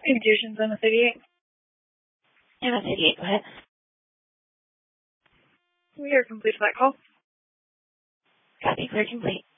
Infusions on the 38. And a 38, go ahead. We are complete for that call. Copy, clear complete.